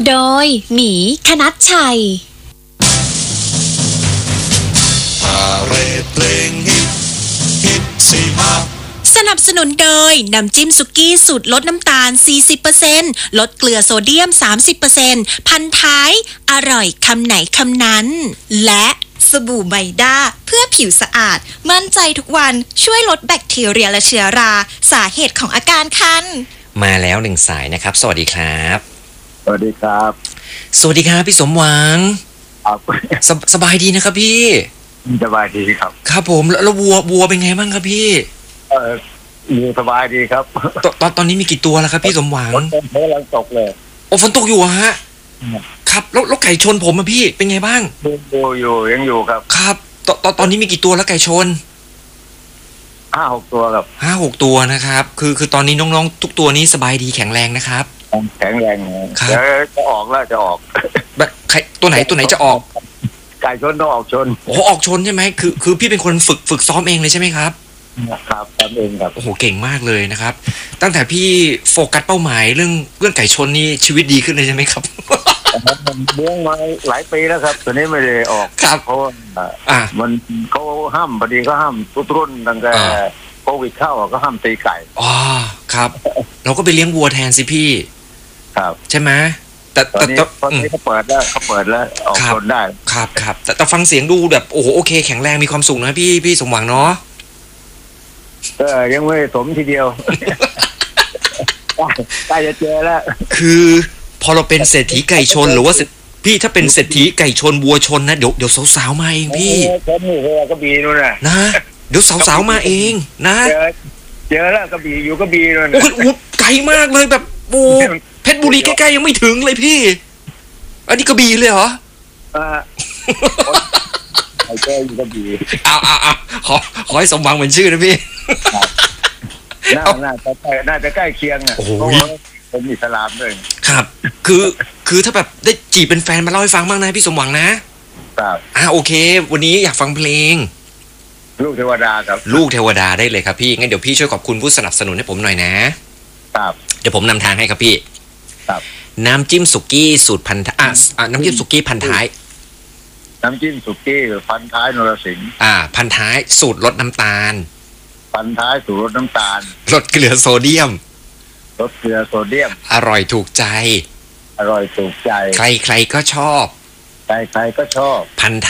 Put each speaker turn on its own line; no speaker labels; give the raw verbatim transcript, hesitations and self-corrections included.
โดยหมีคณัชชัยสนับสนุนโดยน้ำจิ้มสุกี้สูตรลดน้ำตาล สี่สิบเปอร์เซ็นต์ ลดเกลือโซเดียม สามสิบเปอร์เซ็นต์ พันท้ายอร่อยคำไหนคำนั้นและสบู่ไมด้าเพื่อผิวสะอาดมั่นใจทุกวันช่วยลดแบคทีเรียและเชื้อราสาเหตุของอาการคัน
มาแล้วหนึ่งสายนะครับสวัสดีครับ
สวัสดีครับ
สวัสดีครับพี่สมหวัง
ครับ
สสบายดีนะครับพี่
สบายดีครับ
ครับผมแล้ววัววัวเป็นไงบ้างครับพี่
เออวัวสบายดีครับ
ตอนตอนตอนนี้มีกี่ตัวแล้วครับพี่สมหวัง
ฝนกำลังตกเลย
โอ้ฝนตกอยู่ฮะครับแล้วแล้วไก่ชนผมอะพี่เป็นไงบ้าง
ดูอยู่ยังอยู่ครับ
ครับตอนตอนตอนนี้มีกี่ตัวแล้วไก่ชน
ห้าหกตัวครับ
ห้าหกตัวนะครับคือคือตอนนี้น้องๆทุกตัวนี้สบายดีแข็งแรงนะครับ
แข็งแรงเดี๋ยวจะออกแล้วจะออก
แบบใครตัวไหนตัวไหนจะออก
ไก่ชนต้องออกชน
โอ้ออกชนใช่ไหมคือคือพี่เป็นคนฝึกฝึกซ้อมเองเลยใช่ไหมครับ
ครับซ้อมเองครับ
โอ้โหเก่งมากเลยนะครับตั้งแต่พี่โฟกัสเป้าหมายเรื่องเรื่องไก่ชนนี่ชีวิตดีขึ้นเลยใช่ไหมครับ
เลี้ยงมาหลายปีแล้วครับตัวนี้ไม่ได้ออก
ครับ
เพราะว่ามันเขาห้ามพอดีก็ห้ามทุกรุ่นตั้งแต่โควิดเข้าก็ห้ามตีไก่
อ๋อครับเราก็ไปเลี้ยงวัวแทนสิพี่
ครับ
ใช่ไหม
แต่ตอนนี้ตอนนี้เขาเปิดแล้วเขาเปิดแล้วออกชนได้
ครับครับแต่แต่ฟังเสียงดูแบบโอ้โหโอเคแข็งแรงมีความสุขนะพี่พี่สมหวังเนาะ
เออยังไม่สมทีเดียวใกล้จะเจอแล้ว
คือพอเราเป็นเศรษฐีไก่ชนหรือว่าพี่ถ้าเป็นเศรษฐีไก่ชนวัวชนนะเดี๋ยวเดี๋ยวสาวๆมาเองพี่
ชนนี่ก็บีนู่นน่ะ
นะเดี๋ยวสาวๆมาเองนะ
เจอเจอแล้วก็บีอยู่ก็บีนู่น
โอ้โหไกลมากเลยแบบโอ้เพชรบุรีใกล้ๆยังไม่ถึงเลยพี่อันนี้กระบี่เลยเหรอ
อ่าไอ้เจ้าอยู่กระบี่
เอาเอาเอาขอขอให้สมหวังเหมือนชื่อนะพี่
น่าน่าจะใกล้น่าจะใกล้เคียงอ่ะเพราะว่าเป็นอิสลามด้วย
ครับคือคือถ้าแบบได้จีบเป็นแฟนมาเล่าให้ฟังบ้างนะพี่สมหวังนะครับอ่าโอเควันนี้อยากฟังเพลง
ลูกเทวดาครับ
ลูกเทวดาได้เลยครับพี่งั้นเดี๋ยวพี่ช่วยขอบคุณผู้สนับสนุนให้ผมหน่อยนะครับเดี๋ยวผมนำทางให้ครับพี่
ครับ
น้ำจิ้มสุกี้สูตรพันท้ายอ่าน้ำจิ้มสุกี้พันท้าย
น้ำจิ้มสุกี้พันท้ายนรสิงห์
อ่าพันท้ายสูตรลดน้ำตาล
พันท้ายสูตรลดน้ำตาล
ลดเกลือโซเดียม
ลดเกลือโซเดียม
อร่อยถูกใจ
อร่อยถูกใจ
ใครๆก็ชอบ
ใครๆก็ชอบ
พัน